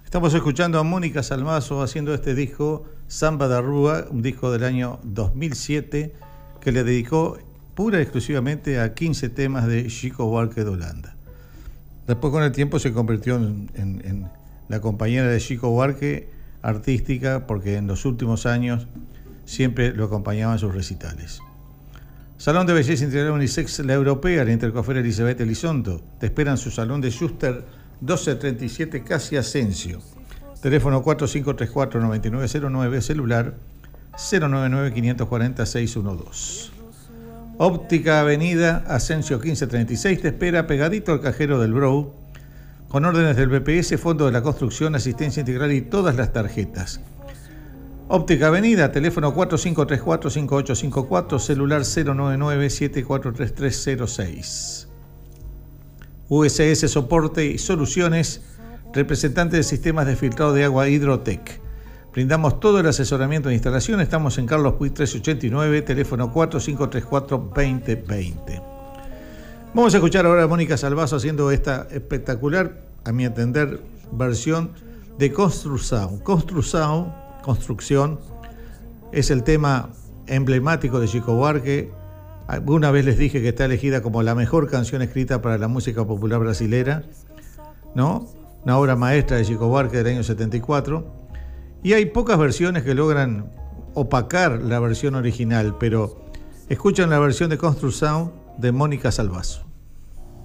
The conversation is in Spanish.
Estamos escuchando a Mónica Salmazo haciendo este disco, Samba da Rua, un disco del año 2007 que le dedicó pura y exclusivamente a 15 temas de Chico Buarque de Holanda. Después, con el tiempo, se convirtió en la compañera de Chico Buarque artística, porque en los últimos años siempre lo acompañaba en sus recitales. Salón de Belleza Integral Unisex La Europea, la Intercofer Elizabeth Elizondo. Te espera en su salón de Schuster 1237 Casi Asensio. Teléfono 4534-9909, celular 099-540-612. Óptica Avenida Asensio 1536 te espera pegadito al cajero del Brou, con órdenes del BPS, Fondo de la Construcción, asistencia integral y todas las tarjetas. Óptica Avenida, teléfono 4534-5854, celular 099-743306. USS Soporte y Soluciones, representante de sistemas de filtrado de agua Hidrotec. Brindamos todo el asesoramiento de instalación. Estamos en Carlos Puig 389, teléfono 4534-2020. Vamos a escuchar ahora a Mónica Salmazo haciendo esta espectacular, a mi entender, versión de Construção. Construcción, es el tema emblemático de Chico Buarque. Alguna vez les dije que está elegida como la mejor canción escrita para la música popular brasilera, ¿no? Una obra maestra de Chico Buarque del año 74. Y hay pocas versiones que logran opacar la versión original, pero escuchan la versión de Construção de Mónica Salmazo.